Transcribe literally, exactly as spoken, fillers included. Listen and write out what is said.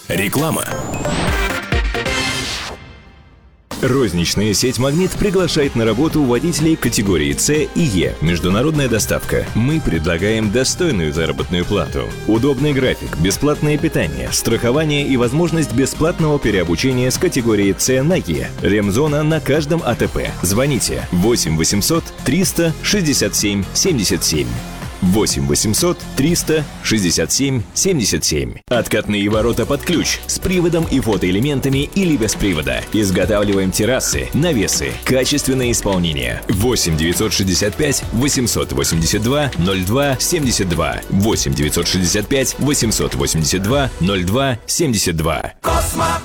Реклама. Розничная сеть «Магнит» приглашает на работу водителей категории С и Е. Международная доставка. Мы предлагаем достойную заработную плату, удобный график, бесплатное питание, страхование и возможность бесплатного переобучения с категории С на Е. Ремзона на каждом АТП. Звоните восемь восемьсот триста шестьдесят семь семьдесят семь. восемь восемьсот триста шестьдесят семь семьдесят семь. Откатные ворота под ключ с приводом и фотоэлементами или без привода. Изготавливаем террасы, навесы. Качественное исполнение. восемь девятьсот шестьдесят пять восемьсот восемьдесят два ноль два семьдесят два. восемь девятьсот шестьдесят пять восемьсот восемьдесят два ноль два семьдесят два. Космо